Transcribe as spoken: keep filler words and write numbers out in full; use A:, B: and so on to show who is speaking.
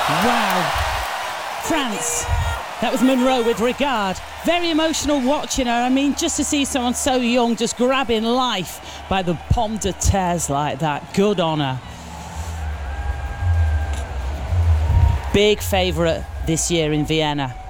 A: Wow. France. That was Monroe with regard. Very emotional watching her. I mean, just to see someone so young just grabbing life by the pomme de terre like that. Good on her. Big favourite this year in Vienna.